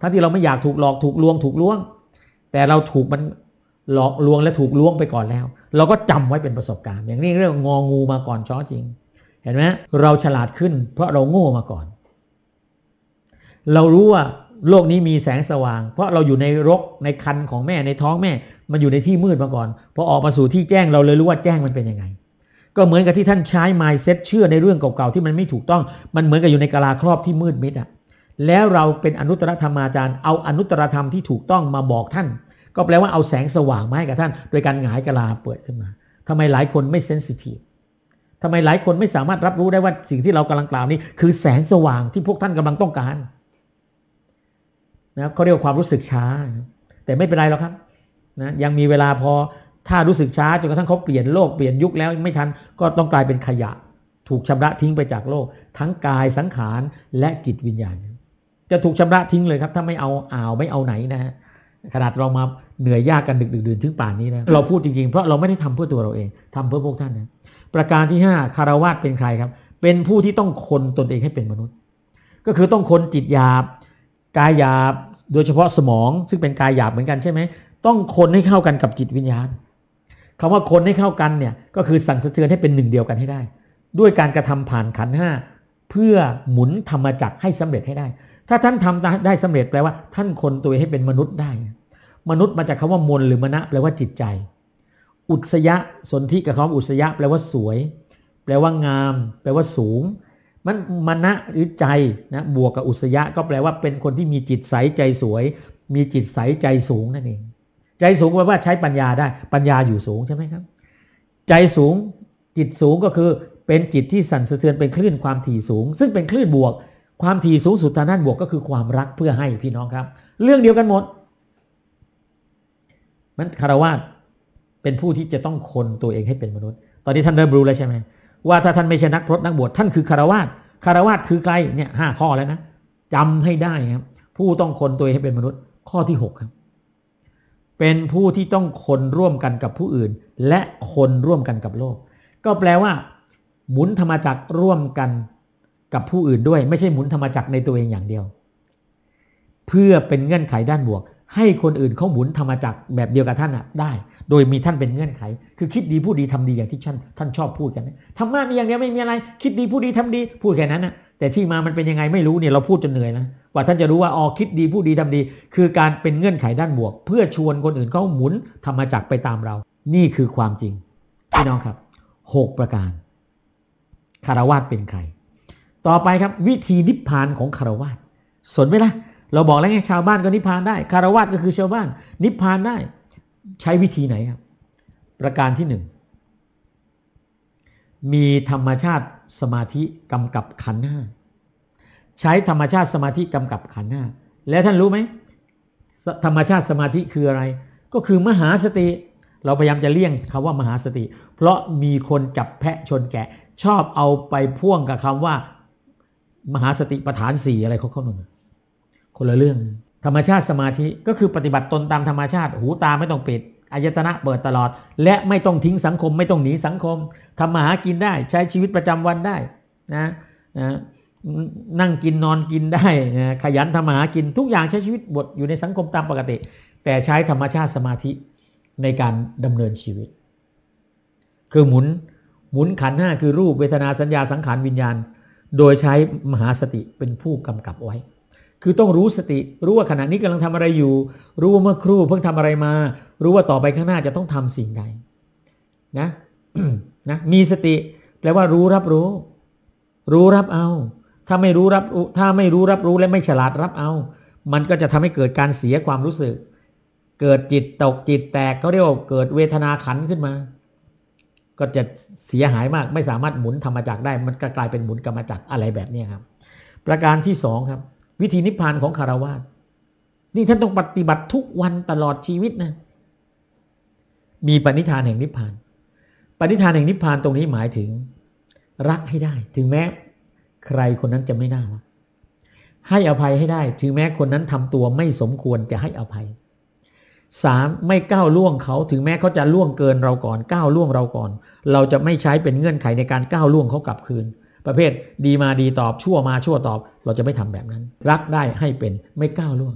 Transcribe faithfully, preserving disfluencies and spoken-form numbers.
ทั้งที่เราไม่อยากถูกหลอกถูกลวงถูกล้วงแต่เราถูกมันหลอกลวงและถูกล้วงไปก่อนแล้วเราก็จำไว้เป็นประสบการณ์อย่างนี้เรื่องงองูมาก่อนช้อจริงเห็นไหมเราฉลาดขึ้นเพราะเราโง่มาก่อนเรารู้ว่าโลกนี้มีแสงสว่างเพราะเราอยู่ในรกในครรภ์ของแม่ในท้องแม่มันอยู่ในที่มืดมาก่อนพอออกมาสู่ที่แจ้งเราเลยรู้ว่าแจ้งมันเป็นยังไงก็เหมือนกับที่ท่านใช้ mindset เชื่อในเรื่องเก่าๆที่มันไม่ถูกต้องมันเหมือนกับอยู่ในกะลาครอบที่มืดมิดอ่ะแล้วเราเป็นอนุตตรธรรมาจารย์เอาอนุตตรธรรมที่ถูกต้องมาบอกท่านก็แปลว่าเอาแสงสว่างมาให้กับท่านโดยการหงายกะลาเปิดขึ้นมาทำไมหลายคนไม่เซนซิทีฟทำไมหลายคนไม่สามารถรับรู้ได้ว่าสิ่งที่เรากำลังกล่าวนี้คือแสงสว่างที่พวกท่านกำลังต้องการนะเขาเรียกว่าความรู้สึกช้าแต่ไม่เป็นไรหรอกครับนะยังมีเวลาพอถ้ารู้สึกช้าจนกระทั่งเขาเปลี่ยนโลกเปลี่ยนยุคแล้วไม่ทันก็ต้องกลายเป็นขยะถูกชำระทิ้งไปจากโลกทั้งกายสังขารและจิตวิญญาณจะถูกชำระทิ้งเลยครับถ้าไม่เอาอ่าวไม่เอาไหนนะฮะขนาดเรามาเหนื่อยยากกันดึกดื่นถึงป่านนี้นะเราพูดจริงๆเพราะเราไม่ได้ทำเพื่อตัวเราเองทำเพื่อพวกท่านนะประการที่ห้าคารวะเป็นใครครับเป็นผู้ที่ต้องคนตนเองให้เป็นมนุษย์ก็คือต้องคนจิตหยาบกายหยาบโดยเฉพาะสมองซึ่งเป็นกายหยาบเหมือนกันใช่ไหมต้องคนให้เข้ากันกับจิตวิญญาณคำว่าคนให้เข้ากันเนี่ยก็คือสั่นสะเทือนให้เป็นหนึ่งเดียวกันให้ได้ด้วยการกระทำผ่านขันธ์ห้าเพื่อหมุนธรรมจักรให้สำเร็จให้ได้ถ้าท่านทำได้สำเร็จแปลว่าท่านคนตัวให้เป็นมนุษย์ได้มนุษย์มาจากคำว่ามนหรือมณะแปลว่าจิตใจอุษยะสนธิกับคำว่าอุษยะแปลว่าสวยแปลว่างามแปลว่าสูงมันมณะหรือใจนะบวกกับอุษยะก็แปลว่าเป็นคนที่มีจิตใสใจสวยมีจิตใสใจสูงนั่นเองใจสูงแปลว่าใช้ปัญญาได้ปัญญาอยู่สูงใช่ไหมครับใจสูงจิตสูงก็คือเป็นจิตที่สั่นสะเทือนเป็นคลื่นความถี่สูงซึ่งเป็นคลื่นบวกความถี่สูงสุดทางด้านบวกก็คือความรักเพื่อให้พี่น้องครับเรื่องเดียวกันหมดมันคารวะเป็นผู้ที่จะต้องคนตัวเองให้เป็นมนุษย์ตอนนี้ท่านเริ่มรู้แล้วใช่ไหมว่าถ้าท่านไม่ใช่นักพรตนักบวชท่านคือคารวะคารวะคือใครเนี่ยห้าข้อแล้วนะจำให้ได้ครับผู้ต้องคนตัวเองให้เป็นมนุษย์ข้อที่หกครับเป็นผู้ที่ต้องคนร่วมกันกับผู้อื่นและคนร่วมกันกับโลกก็แปลว่าหมุนธรรมจักรร่วมกันกับผู้อื่นด้วยไม่ใช่หมุนธรรมจักรในตัวเองอย่างเดียวเพื่อเป็นเงื่อนไขด้านบวกให้คนอื่นเขาหมุนธรรมจักรแบบเดียวกับท่านอ่ะได้โดยมีท่านเป็นเงื่อนไขคือคิดดีพูดดีทำดีอย่างที่ท่านท่านชอบพูดกันธรรมะมีอย่างเดียวไม่มีอะไรคิดดีพูดดีทำดีพูดแค่นั้นนะแต่ที่มามันเป็นยังไงไม่รู้เนี่ยเราพูดจนเหนื่อยนะกว่าท่านจะรู้ว่าอ๋อคิดดีพูดดีทำดีคือการเป็นเงื่อนไขด้านบวกเพื่อชวนคนอื่นเขาหมุนธรรมจักรไปตามเรานี่คือความจริงพี่น้องครับหกประการคารวะเป็นใครต่อไปครับวิธีนิพพานของคารวะสนไหมล่ะเราบอกแล้วไงชาวบ้านก็นิพพานได้คารวะก็คือชาวบ้านนิพพานได้ใช้วิธีไหนครับประการที่หนึ่งมีธรรมชาติสมาธิกำกับขันธ์ห้าใช้ธรรมชาติสมาธิกำกับขันธ์ห้าแล้วท่านรู้ไหมธรรมชาติสมาธิคืออะไรก็คือมหาสติเราพยายามจะเลี่ยงคำว่ามหาสติเพราะมีคนจับแพะชนแกะชอบเอาไปพ่วงกับคำว่ามหาสติปัฏฐานสี่อะไรเขาเข้าหนึ่งคนละเรื่องธรรมชาติสมาธิก็คือปฏิบัติตนตามธรรมชาติหูตาไม่ต้องปิดอายตนะเปิดตลอดและไม่ต้องทิ้งสังคมไม่ต้องหนีสังคมทำมาหากินได้ใช้ชีวิตประจำวันได้นะนะนั่งกินนอนกินได้นะขยันทำมาหากินทุกอย่างใช้ชีวิตบทอยู่ในสังคมตามปกติแต่ใช้ธรรมชาติสมาธิในการดำเนินชีวิตคือหมุนหมุนขันธ์ห้าคือรูปเวทนาสัญญาสังขารวิญญาณโดยใช้มหาสติเป็นผู้กำกับไว้คือต้องรู้สติรู้ว่าขณะนี้กำลังทำอะไรอยู่รู้ว่าเมื่อครู่เพิ่งทำอะไรมารู้ว่าต่อไปข้างหน้าจะต้องทำสิ่งใดนะ นะมีสติแปลว่ารู้รับรู้รู้รับเอาถ้าไม่รู้รับถ้าไม่รู้รับรู้และไม่ฉลาดรับเอามันก็จะทำให้เกิดการเสียความรู้สึกเกิดจิตตกจิตแตกเขาเรียกว่าเกิดเวทนาขันขึ้นมาก็จะเสียหายมากไม่สามารถหมุนธรรมจักรได้มันก็กลายเป็นหมุนกรรมจักรอะไรแบบนี้ครับประการที่สองครับวิธีนิพพานของคารวะนี่ท่านต้องปฏิบัติทุกวันตลอดชีวิตนะมีปณิธานแห่งนิพพานปณิธานแห่งนิพพานตรงนี้หมายถึงรักให้ได้ถึงแม้ใครคนนั้นจะไม่น่ารักให้อภัยให้ได้ถึงแม้คนนั้นทำตัวไม่สมควรจะให้อภัยสามไม่ก้าวล่วงเขาถึงแม้เขาจะล่วงเกินเราก่อนก้าวล่วงเราก่อนเราจะไม่ใช้เป็นเงื่อนไขในการก้าวล่วงเขากลับคืนประเภทดีมาดีตอบชั่วมาชั่วตอบเราจะไม่ทำแบบนั้นรักได้ให้เป็นไม่ก้าวล่วง